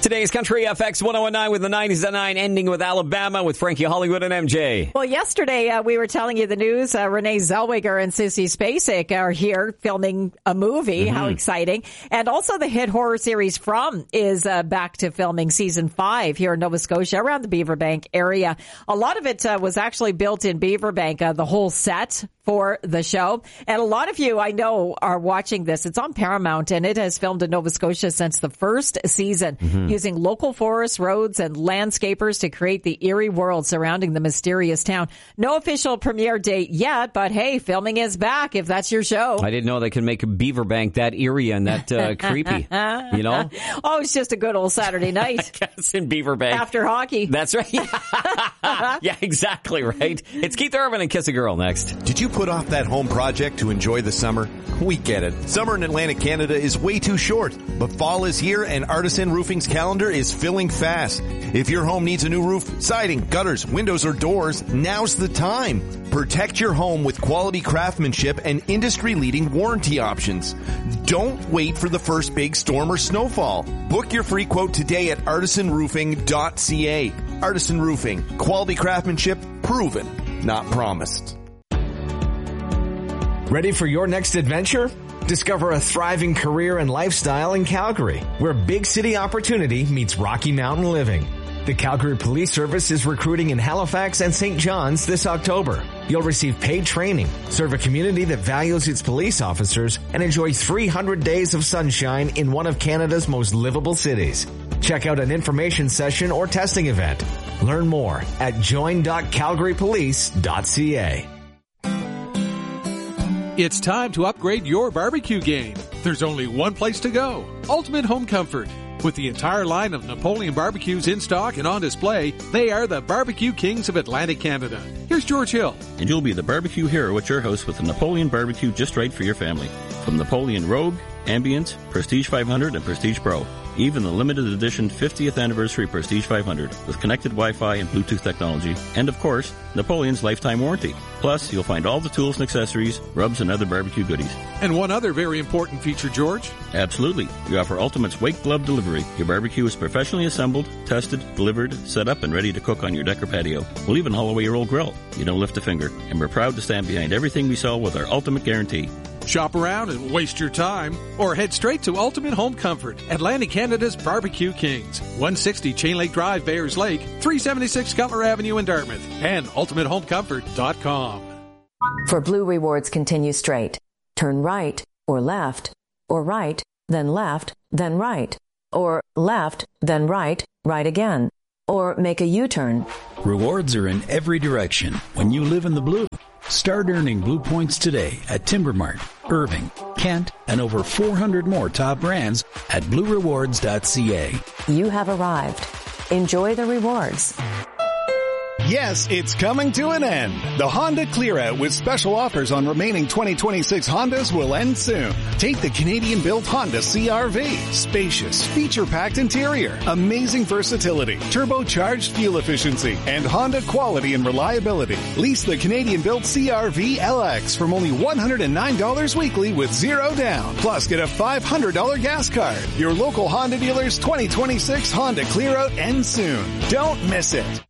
Today's Country FX 1019 with the 90s at 9, ending with Alabama with Frankie Hollywood and MJ. Well, yesterday we were telling you the news. Renee Zellweger and Sissy Spacek are here filming a movie. How exciting. And also the hit horror series From is back to filming season 5 here in Nova Scotia around the Beaverbank area. A lot of it was actually built in Beaverbank, the whole set for the show. And a lot of you, I know, are watching this. It's on Paramount, and it has filmed in Nova Scotia since the first season, using local forests, roads, and landscapers to create the eerie world surrounding the mysterious town. No official premiere date yet, but hey, filming is back if that's your show. I didn't know they could make Beaverbank that eerie and that creepy, you know? Oh, it's just a good old Saturday night. I guess in Beaverbank. After hockey. That's right. Yeah, exactly right. It's Keith Urban and Kiss a Girl next. Did you put off that home project to enjoy the summer? We get it. Summer in Atlantic Canada is way too short, but fall is here and Artisan Roofing's calendar is filling fast. If your home needs a new roof, siding, gutters, windows, or doors, now's the time. Protect your home with quality craftsmanship and industry-leading warranty options. Don't wait for the first big storm or snowfall. Book your free quote today at artisanroofing.ca. Artisan Roofing. Quality craftsmanship proven, not promised. Ready for your next adventure? Discover a thriving career and lifestyle in Calgary, where big city opportunity meets Rocky Mountain living. The Calgary Police Service is recruiting in Halifax and St. John's this October. You'll receive paid training, serve a community that values its police officers, and enjoy 300 days of sunshine in one of Canada's most livable cities. Check out an information session or testing event. Learn more at join.calgarypolice.ca. It's time to upgrade your barbecue game. There's only one place to go, Ultimate Home Comfort. With the entire line of Napoleon barbecues in stock and on display, they are the barbecue kings of Atlantic Canada. Here's George Hill. And you'll be the barbecue hero at your house with the Napoleon barbecue just right for your family. From Napoleon Rogue, Ambient, Prestige 500, and Prestige Pro. Even the limited edition 50th anniversary Prestige 500 with connected Wi-Fi and Bluetooth technology. And of course, Napoleon's lifetime warranty. Plus, you'll find all the tools and accessories, rubs, and other barbecue goodies. And one other very important feature, George. Absolutely. We offer Ultimate's Wake Glove delivery. Your barbecue is professionally assembled, tested, delivered, set up, and ready to cook on your deck or patio. We'll even haul away your old grill. You don't lift a finger. And we're proud to stand behind everything we sell with our Ultimate Guarantee. Shop around and waste your time, or head straight to Ultimate Home Comfort, Atlantic Canada's Barbecue Kings, 160 Chain Lake Drive, Bayers Lake, 376 Cutler Avenue in Dartmouth, and ultimatehomecomfort.com. For Blue Rewards, continue straight. Turn right or left, or right, then left, then right, or left, then right, right again, or make a U-turn. Rewards are in every direction when you live in the blue. Start earning Blue Points today at Timbermart, Irving, Kent, and over 400 more top brands at bluerewards.ca. You have arrived. Enjoy the rewards. Yes, it's coming to an end. The Honda Clear Out with special offers on remaining 2026 Hondas will end soon. Take the Canadian-built Honda CR-V. Spacious, feature-packed interior, amazing versatility, turbocharged fuel efficiency, and Honda quality and reliability. Lease the Canadian-built CR-V LX from only $109 weekly with $0 down. Plus, get a $500 gas card. Your local Honda dealer's 2026 Honda Clear Out ends soon. Don't miss it.